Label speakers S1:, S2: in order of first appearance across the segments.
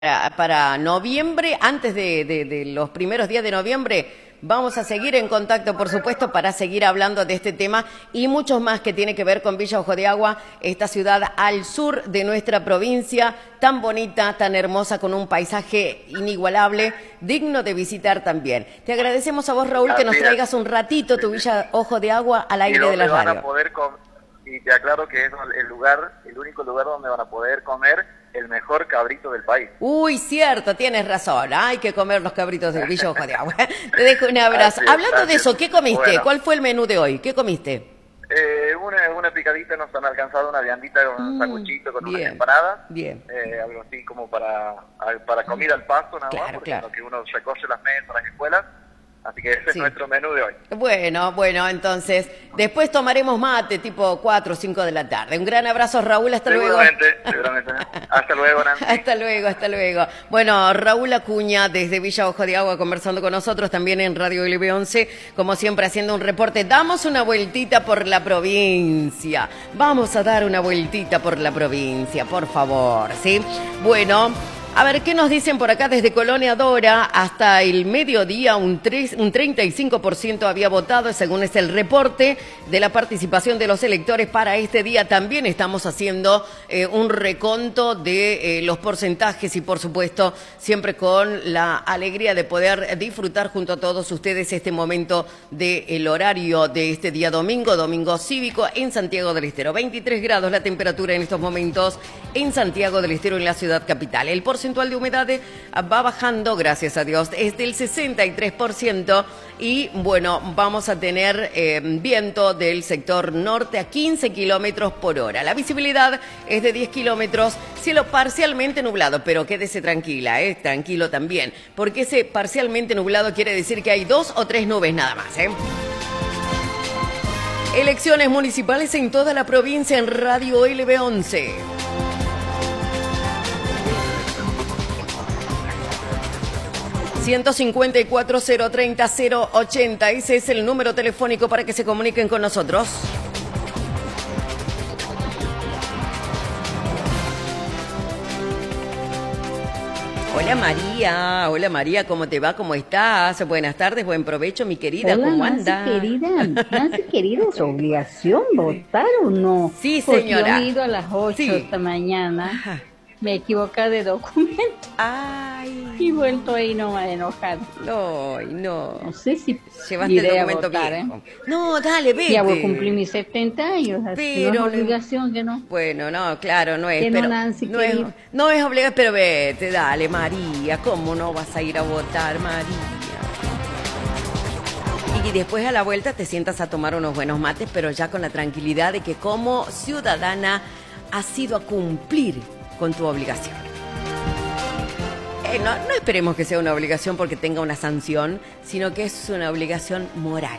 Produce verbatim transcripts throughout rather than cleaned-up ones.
S1: para, para noviembre, antes de, de, de los primeros días de noviembre, vamos a seguir en contacto, por supuesto, para seguir hablando de este tema y muchos más que tiene que ver con Villa Ojo de Agua, esta ciudad al sur de nuestra provincia, tan bonita, tan hermosa, con un paisaje inigualable, digno de visitar también. Te agradecemos a vos, Raúl, que nos traigas un ratito tu Villa Ojo de Agua al aire de la radio.
S2: Y te aclaro que es el lugar, el único lugar donde van a poder comer el mejor cabrito del país.
S1: Uy, cierto, tienes razón. Hay que comer los cabritos del Villa Ojo de Agua. Te dejo un abrazo. Así, Hablando así. de eso, ¿qué comiste? Bueno. ¿Cuál fue el menú de hoy? ¿Qué comiste?
S2: Eh, una, una picadita, nos han alcanzado una viandita con un mm, sanguchito, con
S1: bien,
S2: unas empanadas.
S1: Bien.
S2: Eh, algo así como para, para comida al pasto, nada
S1: claro,
S2: más, porque
S1: claro.
S2: lo que uno recoge las mesas, las escuelas. Así que ese sí. es nuestro menú de hoy.
S1: Bueno, bueno, entonces, después tomaremos mate tipo cuatro o cinco de la tarde. Un gran abrazo, Raúl, hasta
S2: seguramente,
S1: luego.
S2: Seguramente, seguramente. Hasta luego, Nancy.
S1: Hasta luego, hasta luego. Bueno, Raúl Acuña, desde Villa Ojo de Agua, conversando con nosotros, también en Radio L B once, como siempre, haciendo un reporte. Damos una vueltita por la provincia. Vamos a dar una vueltita por la provincia, por favor, ¿sí? Bueno... A ver, ¿qué nos dicen por acá desde Colonia Dora? Hasta el mediodía un, tres, un treinta y cinco por ciento había votado, según es el reporte de la participación de los electores para este día. También estamos haciendo eh, un reconto de eh, los porcentajes y, por supuesto, siempre con la alegría de poder disfrutar junto a todos ustedes este momento del horario de este día domingo, domingo cívico en Santiago del Estero. veintitrés grados la temperatura en estos momentos en Santiago del Estero, en la ciudad capital. El porcentaje porcentual de humedad va bajando, gracias a Dios, es del sesenta y tres por ciento y bueno, vamos a tener eh, viento del sector norte a quince kilómetros por hora. La visibilidad es de diez kilómetros, cielo parcialmente nublado, pero quédese tranquila, eh, tranquilo también, porque ese parcialmente nublado quiere decir que hay dos o tres nubes nada más, ¿eh? Elecciones municipales en toda la provincia en Radio L B once. ciento cincuenta y cuatro, cero treinta, cero ochenta. Ese es el número telefónico para que se comuniquen con nosotros. Hola María, hola María, ¿cómo te va? ¿Cómo estás? Buenas tardes, buen provecho, mi querida,
S3: hola,
S1: ¿cómo
S3: Nancy,
S1: anda?
S3: querida, Nancy, querida, ¿es obligación votar o no?
S1: Sí,
S3: Porque
S1: señora.
S3: yo he ido a las ocho
S1: sí.
S3: esta mañana.
S1: Ajá.
S3: Me equivoqué de documento.
S1: Ay.
S3: Y vuelto ahí no a enojar.
S1: Ay, no.
S3: No sé si
S1: llevaste el documento
S3: votar,
S1: viejo.
S3: ¿eh?
S1: No, dale, vete.
S3: Ya voy a cumplir mis setenta años.
S1: Pero
S3: no es obligación que no.
S1: Bueno, no, claro, no es.
S3: Que
S1: pero
S3: no, Nancy,
S1: no es, no es obligación, pero vete, dale, María. ¿Cómo no vas a ir a votar, María? Y después a la vuelta te sientas a tomar unos buenos mates, pero ya con la tranquilidad de que como ciudadana has ido a cumplir con tu obligación. Eh, no, no esperemos que sea una obligación porque tenga una sanción, sino que es una obligación moral.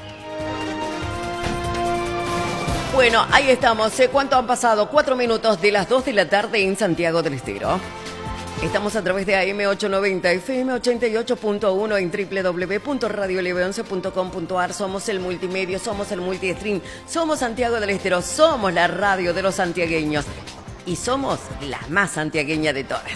S1: Bueno, ahí estamos. ¿Eh? ¿Cuánto han pasado? Cuatro minutos de las dos de la tarde en Santiago del Estero. Estamos a través de A M ochocientos noventa, F M ochenta y ocho punto uno en doble u doble u doble u punto radio l b once punto com punto a r. Somos el multimedio, somos el multistream, somos Santiago del Estero, somos la radio de los santiagueños. Y somos la más santiagueña de todas.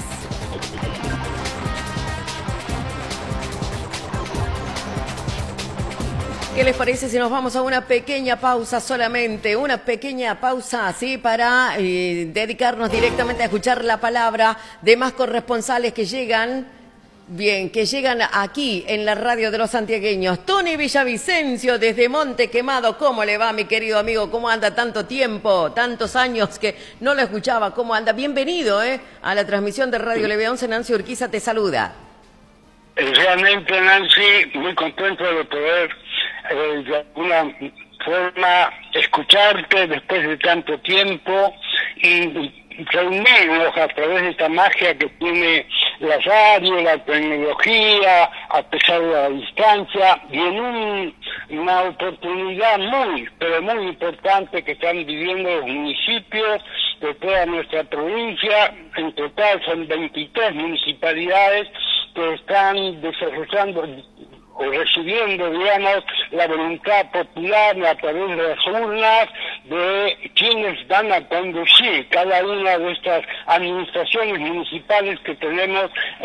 S1: ¿Qué les parece si nos vamos a una pequeña pausa solamente? Una pequeña pausa así para eh, dedicarnos directamente a escuchar la palabra de más corresponsales que llegan... Bien, que llegan aquí en la radio de los santiagueños. Tony Villavicencio desde Monte Quemado. ¿Cómo le va, mi querido amigo? ¿Cómo anda tanto tiempo, tantos años que no lo escuchaba? ¿Cómo anda? Bienvenido ¿eh? a la transmisión de Radio L B once. Nancy Urquiza te saluda.
S4: Realmente, Nancy, muy contento de poder eh, de alguna forma escucharte después de tanto tiempo y reunirnos a través de esta magia que tiene la radio, la tecnología, a pesar de la distancia, y en un, una oportunidad muy, pero muy importante que están viviendo los municipios de toda nuestra provincia. En total son veintitrés municipalidades que están desarrollando o recibiendo, digamos, la voluntad popular a través de las urnas de quienes van a conducir cada una de estas administraciones municipales que tenemos